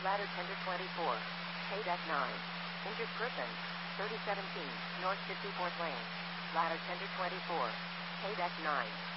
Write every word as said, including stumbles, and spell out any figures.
Ladder tender twenty-four. Paid F nine. Injured person. thirty seventeen, North fifty-fourth Lane. Ladder tender twenty-four. Paid F nine.